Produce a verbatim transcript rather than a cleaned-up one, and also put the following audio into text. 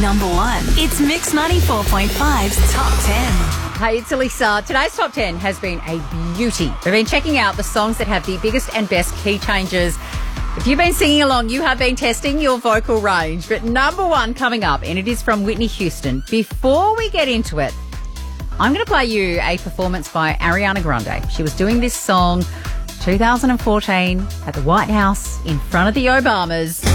number one. It's Mix ninety-four point five's Top ten. Hey, it's Elisa. Today's Top ten has been a beauty. We've been checking out the songs that have the biggest and best key changes. If you've been singing along, you have been testing your vocal range. But number one coming up, and it is from Whitney Houston. Before we get into it, I'm going to play you a performance by Ariana Grande. She was doing this song two thousand fourteen at the White House in front of the Obamas.